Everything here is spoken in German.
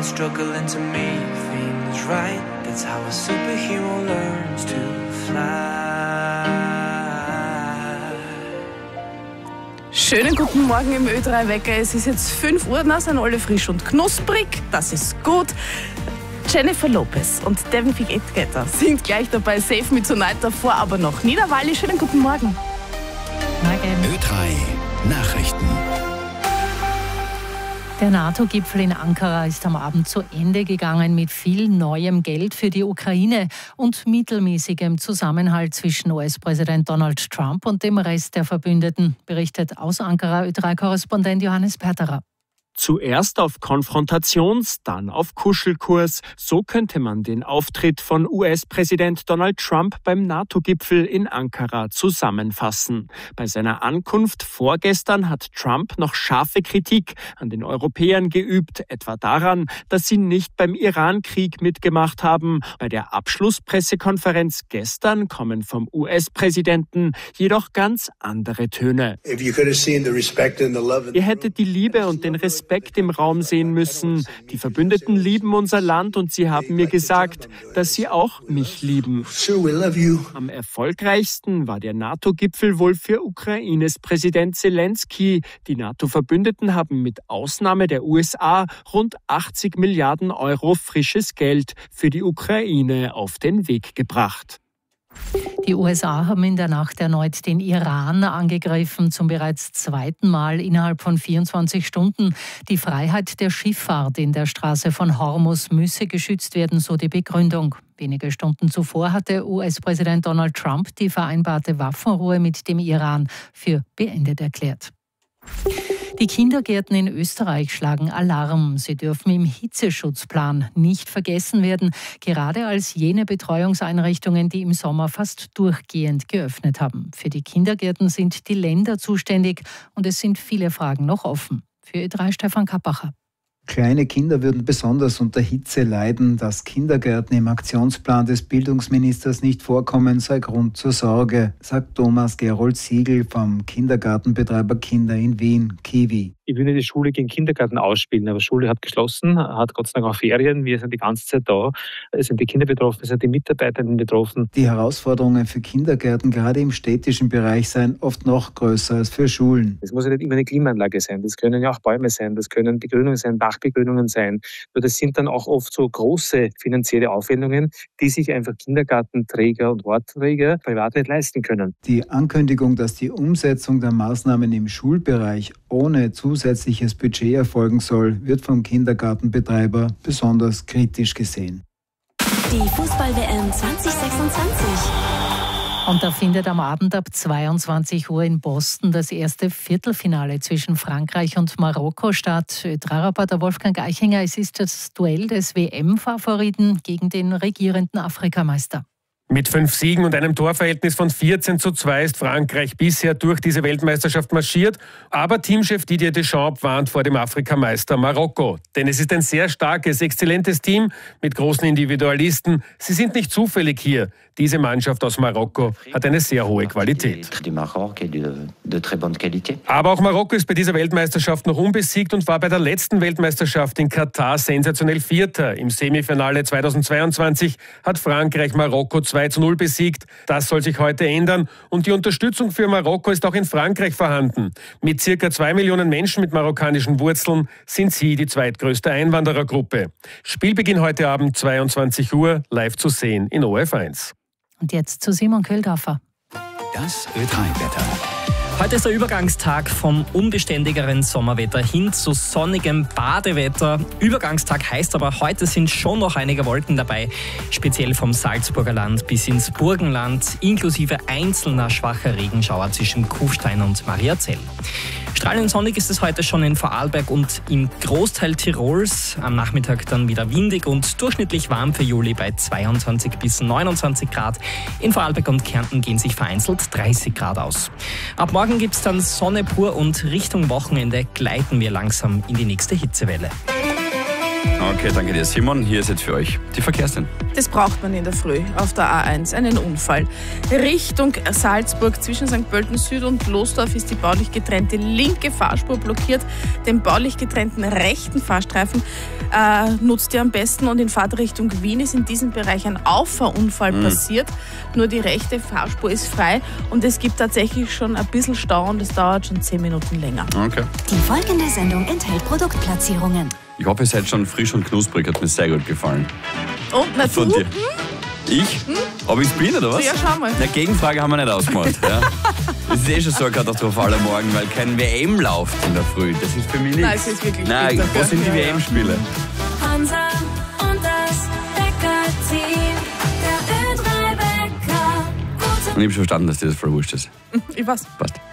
struggling to make things right. That's how a superhero learns to fly. Schönen guten Morgen im Ö3-Wecker. Es ist jetzt 5 Uhr, sind alle frisch und knusprig. Das ist gut. Jennifer Lopez und Devin Figetter sind gleich dabei. Safe mit Tonight, davor aber noch Niederwalli. Schönen guten Morgen. Ö3 Nachrichten. Der NATO-Gipfel in Ankara ist am Abend zu Ende gegangen mit viel neuem Geld für die Ukraine und mittelmäßigem Zusammenhalt zwischen US-Präsident Donald Trump und dem Rest der Verbündeten, berichtet aus Ankara Ö3-Korrespondent Johannes Perterer. Zuerst auf Konfrontations-, dann auf Kuschelkurs. So könnte man den Auftritt von US-Präsident Donald Trump beim NATO-Gipfel in Ankara zusammenfassen. Bei seiner Ankunft vorgestern hat Trump noch scharfe Kritik an den Europäern geübt, etwa daran, dass sie nicht beim Iran-Krieg mitgemacht haben. Bei der Abschlusspressekonferenz gestern kommen vom US-Präsidenten jedoch ganz andere Töne. Ihr hättet die Liebe und den Respekt im Raum sehen müssen. Die Verbündeten lieben unser Land und sie haben mir gesagt, dass sie auch mich lieben. Am erfolgreichsten war der NATO-Gipfel wohl für Ukraines Präsident Zelensky. Die NATO-Verbündeten haben mit Ausnahme der USA rund 80 Milliarden Euro frisches Geld für die Ukraine auf den Weg gebracht. Die USA haben in der Nacht erneut den Iran angegriffen, zum bereits zweiten Mal innerhalb von 24 Stunden. Die Freiheit der Schifffahrt in der Straße von Hormuz müsse geschützt werden, so die Begründung. Wenige Stunden zuvor hatte US-Präsident Donald Trump die vereinbarte Waffenruhe mit dem Iran für beendet erklärt. Die Kindergärten in Österreich schlagen Alarm. Sie dürfen im Hitzeschutzplan nicht vergessen werden, gerade als jene Betreuungseinrichtungen, die im Sommer fast durchgehend geöffnet haben. Für die Kindergärten sind die Länder zuständig und es sind viele Fragen noch offen. Für Ö3 Stefan Kappacher. Kleine Kinder würden besonders unter Hitze leiden. Dass Kindergärten im Aktionsplan des Bildungsministers nicht vorkommen, sei Grund zur Sorge, sagt Thomas Gerold Siegel vom Kindergartenbetreiber Kinder in Wien, Kiwi. Ich will nicht die Schule gegen Kindergarten ausspielen, aber Schule hat geschlossen, hat Gott sei Dank auch Ferien. Wir sind die ganze Zeit da. Es sind die Kinder betroffen, es sind die Mitarbeitenden betroffen. Die Herausforderungen für Kindergärten, gerade im städtischen Bereich, seien oft noch größer als für Schulen. Es muss ja nicht immer eine Klimaanlage sein. Das können ja auch Bäume sein, das können Begrünungen sein, Dachbegrünungen sein. Nur das sind dann auch oft so große finanzielle Aufwendungen, die sich einfach Kindergartenträger und Wortträger privat nicht leisten können. Die Ankündigung, dass die Umsetzung der Maßnahmen im Schulbereich ohne zusätzliches Budget erfolgen soll, wird vom Kindergartenbetreiber besonders kritisch gesehen. Die Fußball-WM 2026. Und da findet am Abend ab 22 Uhr in Boston das erste Viertelfinale zwischen Frankreich und Marokko statt. Ö3-Reporter Wolfgang Eichinger, es ist das Duell des WM-Favoriten gegen den regierenden Afrikameister. Mit 5 Siegen und einem Torverhältnis von 14:2 ist Frankreich bisher durch diese Weltmeisterschaft marschiert. Aber Teamchef Didier Deschamps warnt vor dem Afrikameister Marokko. Denn es ist ein sehr starkes, exzellentes Team mit großen Individualisten. Sie sind nicht zufällig hier. Diese Mannschaft aus Marokko hat eine sehr hohe Qualität. Aber auch Marokko ist bei dieser Weltmeisterschaft noch unbesiegt und war bei der letzten Weltmeisterschaft in Katar sensationell Vierter. Im Semifinale 2022 hat Frankreich Marokko 2:0 besiegt. Das soll sich heute ändern und die Unterstützung für Marokko ist auch in Frankreich vorhanden. Mit ca. 2 Millionen Menschen mit marokkanischen Wurzeln sind sie die zweitgrößte Einwanderergruppe. Spielbeginn heute Abend 22 Uhr, live zu sehen in ORF1. Und jetzt zu Simon Köldorfer. Das Ö3-Wetter. Heute ist der Übergangstag vom unbeständigeren Sommerwetter hin zu sonnigem Badewetter. Übergangstag heißt aber, heute sind schon noch einige Wolken dabei, speziell vom Salzburger Land bis ins Burgenland, inklusive einzelner schwacher Regenschauer zwischen Kufstein und Mariazell. Strahlend sonnig ist es heute schon in Vorarlberg und im Großteil Tirols. Am Nachmittag dann wieder windig und durchschnittlich warm für Juli bei 22 bis 29 Grad. In Vorarlberg und Kärnten gehen sich vereinzelt 30 Grad aus. Ab morgen gibt es dann Sonne pur und Richtung Wochenende gleiten wir langsam in die nächste Hitzewelle. Okay, danke dir, Simon. Hier ist jetzt für euch die Verkehrssinn. Das braucht man in der Früh auf der A1, einen Unfall. Richtung Salzburg zwischen St. Pölten Süd und Losdorf ist die baulich getrennte linke Fahrspur blockiert. Den baulich getrennten rechten Fahrstreifen nutzt ihr am besten und in Fahrtrichtung Wien ist in diesem Bereich ein Auffahrunfall passiert. Nur die rechte Fahrspur ist frei und es gibt tatsächlich schon ein bisschen Stau und es dauert schon 10 Minuten länger. Okay. Die folgende Sendung enthält Produktplatzierungen. Ich hoffe, ihr seid schon frisch und knusprig. Hat mir sehr gut gefallen. Und na Von du? dir. Ich? Ob ich bin oder was? Ja, schau mal. Eine Gegenfrage haben wir nicht ausgemacht. Ja. Das ist schon so ein katastrophaler Morgen, weil kein WM läuft in der Früh. Das ist für mich nichts. Nein, es ist wirklich Nein, bitter, wo sind die ja. WM-Spiele? Hansa und das Bäcker-Team, der Ö3-Bäcker. Und ich habe schon verstanden, dass dir das voll wurscht ist. Ich weiß. Passt.